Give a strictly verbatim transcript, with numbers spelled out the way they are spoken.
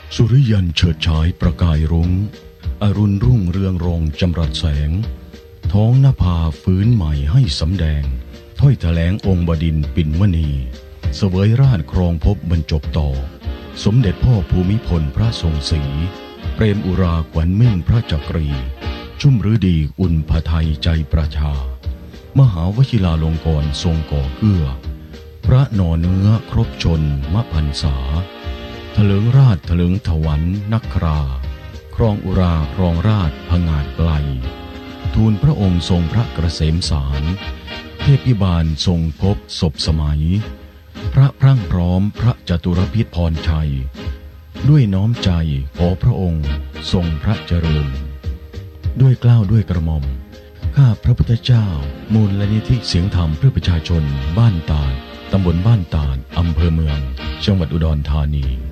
สุริยันเฉิดฉายประกายรุ้งอรุณรุ่งเรืองรองจำรัดแสงท้องนภาฟื้นใหม่ให้สำแดงถ้อยแถลงองค์บดินทร์ปิ่นมณีเสวยราชครองภพบรรจบต่อสมเด็จพ่อภูมิพลพระทรงศรีเปรมอุราขวัญมิ่งพระจักรีชุ่มฤดีอุ่นพไทยใจประชามหาวชิราลงกรณ์ทรงก่อเกื้อพระนอเนื้อครบชนมพรรษาทะเลิงราชทะเลิงถวันนักคราครองอุราครองราชผงาดไกลทูลพระองค์ทรงพระเกษมสารเทพพิบาลทรงพบศพสมัยพระพรั่งพร้อมพระจตุรพิธพรชัยด้วยน้อมใจขอพระองค์ทรงพระเจริญด้วยเกล้าด้วยกระหม่อมข้าพระพุทธเจ้ามูลนิธิเสียงธรรมเพื่อประชาชนบ้านตาดตำบลบ้านตาดอำเภอเมืองจังหวัดอุดรธานี